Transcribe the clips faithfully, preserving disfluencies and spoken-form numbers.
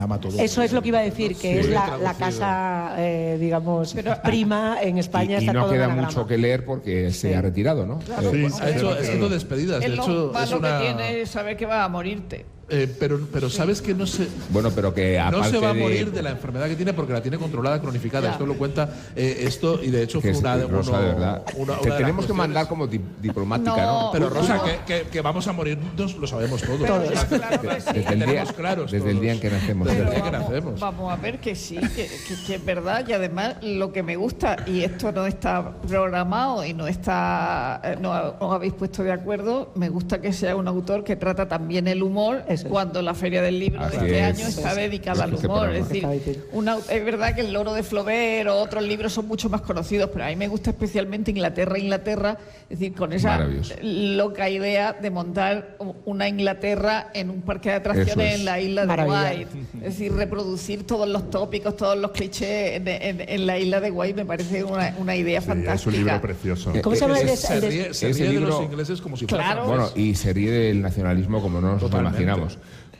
Eso es lo que iba a decir, que sí, es la, la casa, eh, digamos, pero, prima en España. Y, está y no todo queda en anagrama. mucho que leer porque sí. se ha retirado, ¿no? Claro, sí, bueno, ha hecho, haciendo despedidas. De lo hecho, malo es una... que tiene es saber que vas a morirte. Eh, pero pero sí. sabes que no se bueno pero que no se va a de... morir de la enfermedad que tiene porque la tiene controlada, cronificada. Ya. Esto lo cuenta eh, esto y de hecho fue una, es, Rosa, uno, de verdad. una, una que de tenemos que mandar como di diplomática, ¿no? no pero Rosa, no. que, que, que vamos a morirnos lo sabemos todos. Pero, claro que sí. Desde, el día, claros desde todos. el día en que nacemos. Desde Pero el día que vamos, nacemos. Vamos a ver que sí, que, que, que es verdad. Y además lo que me gusta, y esto no está programado y no está no os habéis puesto de acuerdo, me gusta que sea un autor que trata también el humor. Eso es. Cuando la Feria del Libro Así de este es. año está dedicada al humor. Es decir, una, es verdad que El Loro de Flaubert o otros libros son mucho más conocidos, pero a mí me gusta especialmente Inglaterra, Inglaterra, es decir, con esa loca idea de montar una Inglaterra en un parque de atracciones es. en la isla de Maravilla. White. Es decir, reproducir todos los tópicos, todos los clichés en, en, en la isla de White me parece una, una idea sí, fantástica. Es un libro precioso. ¿Cómo se llama el de, se ríe, se ríe de los ingleses como si claro, fuera. Bueno, y se ríe del nacionalismo como no nos lo imaginamos.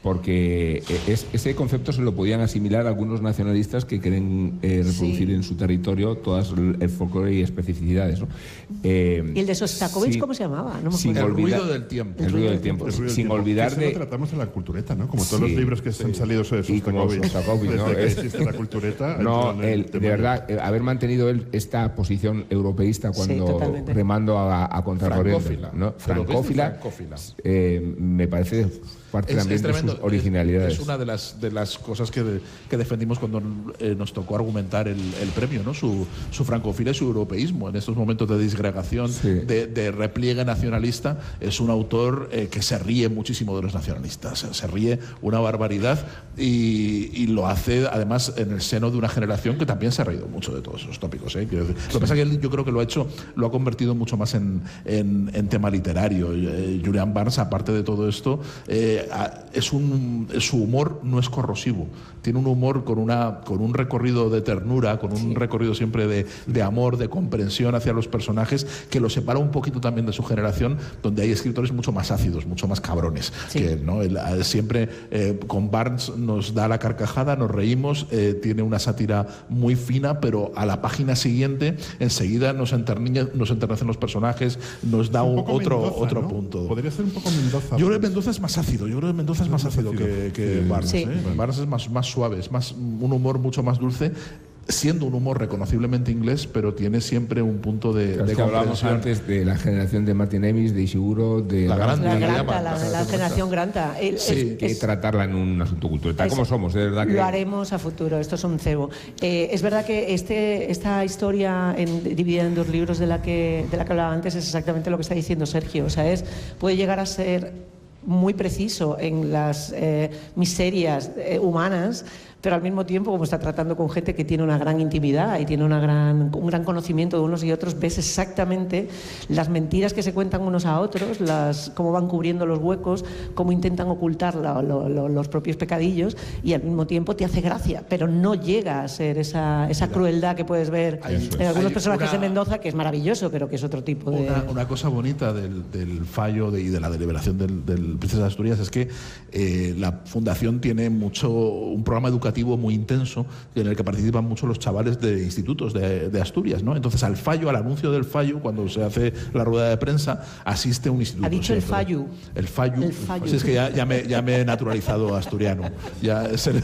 Porque es, ese concepto se lo podían asimilar algunos nacionalistas que quieren eh, reproducir sí. en su territorio todas el folclore y especificidades, ¿no? Eh, ¿Y el de Sostakovich sí, cómo se llamaba? No me sin el ruido del tiempo. El ruido del tiempo. El ruido del sin tiempo. olvidar de... Eso lo tratamos en la cultureta, ¿no? Como todos sí, los libros que sí. han salido sobre Sostakovich. Sostakovich ¿no? Desde que es... existe la cultureta. No, el, de verdad, eh, haber mantenido él esta posición europeísta cuando sí, remando a, a contracorriente, ¿no? Francófila, francófila. Eh, me parece parte es, también es tremendo, de sus originalidades. Es, es una de las, de las cosas que, de, que defendimos cuando eh, nos tocó argumentar el, el premio, ¿no? Su, su francofilia y su europeísmo. En estos momentos de disgregación, sí. de, de repliegue nacionalista, es un autor eh, que se ríe muchísimo de los nacionalistas. Se, se ríe una barbaridad y, y lo hace además en el seno de una generación que también se ha reído mucho de todos esos tópicos. ¿eh? Quiero decir, sí. Lo que pasa es que él, yo creo que lo ha hecho, lo ha convertido mucho más en, en, en tema literario. Eh, Julian Barnes, aparte de todo esto, eh, es un, su humor no es corrosivo, tiene un humor con, una, con un recorrido de ternura, con un sí. recorrido siempre de, de amor, de comprensión hacia los personajes, que lo separa un poquito también de su generación, donde hay escritores mucho más ácidos, mucho más cabrones sí. que él, ¿no? Él, él siempre eh, con Barnes nos da la carcajada, nos reímos, eh, tiene una sátira muy fina, pero a la página siguiente enseguida nos, nos enternecen los personajes, nos da un, otro, Mendoza, otro ¿no? punto. Podría ser un poco Mendoza. Yo creo que Mendoza es más ácido, yo creo que Mendoza es más ácido que, que sí. Barnes. Sí. ¿eh? Barnes es más, más suave, es más, un humor mucho más dulce, siendo un humor reconociblemente inglés, pero tiene siempre un punto de, claro, de que hablábamos antes de la generación de Martin Amis, de Ishiguro, de la, la Granta, la, la, Granta, la, la, la generación Granta. El, sí, es, es tratarla en un asunto cultural, tal como somos, de verdad que lo haremos a futuro. Esto es un cebo. Eh, es verdad que este, esta historia en, dividida en dos libros de la que de la que hablaba antes es exactamente lo que está diciendo Sergio. O sea, es puede llegar a ser muy preciso en las eh, miserias eh, humanas, pero al mismo tiempo, como está tratando con gente que tiene una gran intimidad y tiene una gran, un gran conocimiento de unos y otros, ves exactamente las mentiras que se cuentan unos a otros, las, cómo van cubriendo los huecos, cómo intentan ocultar lo, lo, lo, los propios pecadillos, y al mismo tiempo te hace gracia, pero no llega a ser esa, esa crueldad que puedes ver Eso en algunos personajes una, de Mendoza, que es maravilloso, pero que es otro tipo de... Una, una cosa bonita del, del fallo de, y de la deliberación del, del Princesa de Asturias es que eh, la Fundación tiene mucho un programa educativo muy intenso en el que participan mucho los chavales de institutos de, de Asturias, ¿no? Entonces al fallo, al anuncio del fallo, cuando se hace la rueda de prensa, asiste un instituto. Ha dicho el fallo. El fallo. El fallo. Pues es que ya, ya, me, ya me he naturalizado asturiano. Ya es el,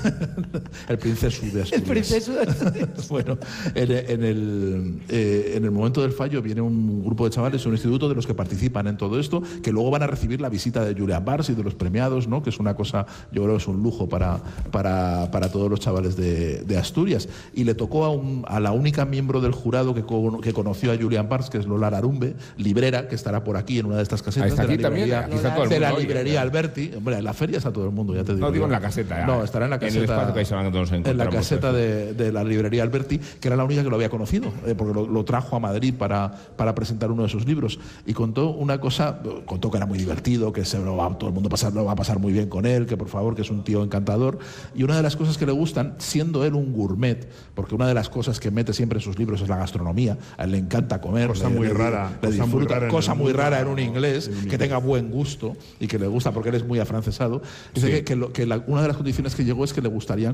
el princeso de Asturias. El princeso de Asturias. Bueno, en, en, el, eh, en el momento del fallo viene un grupo de chavales de un instituto de los que participan en todo esto, que luego van a recibir la visita de Julian Barnes y de los premiados, ¿no? Que es una cosa, yo creo que es un lujo para, para, para todos los chavales de, de Asturias. Y le tocó a, un, a la única miembro del jurado que, con, que conoció a Julian Barnes, que es Lola Larumbe, librera, que estará por aquí en una de estas casetas está de la aquí librería, también, aquí está todo el de la mundo, librería oye, Alberti. Hombre, en la feria está todo el mundo, ya te digo. No, digo yo. en la caseta. No, estará en la caseta, en el espacio que ahí se van a todos en la caseta de, de la librería Alberti, que era la única que lo había conocido, eh, porque lo, lo trajo a Madrid para, para presentar uno de sus libros. Y contó una cosa, contó que era muy divertido, que se lo va, todo el mundo pasar, lo va a pasar muy bien con él, que por favor, que es un tío encantador. Y una de las cosas que le gustan, siendo él un gourmet, porque una de las cosas que mete siempre en sus libros es la gastronomía, a él le encanta comer, cosa le, muy le, rara, le cosa disfruta, muy rara cosa muy mundo, rara en un inglés, en un que tenga buen gusto y que le gusta, porque él es muy afrancesado. Dice sí. que, que, lo, que la, una de las condiciones que llegó es que le gustaría